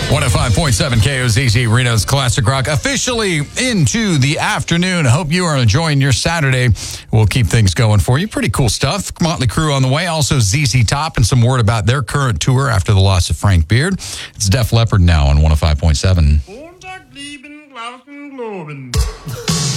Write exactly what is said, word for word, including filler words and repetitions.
one oh five point seven K O Z Z, Reno's Classic Rock, officially into the afternoon. I hope you are enjoying your Saturday. We'll keep things going for you. Pretty cool stuff. Motley Crue on the way. Also Z Z Top and some word about their current tour after the loss of Frank Beard. It's Def Leppard now on one oh five point seven.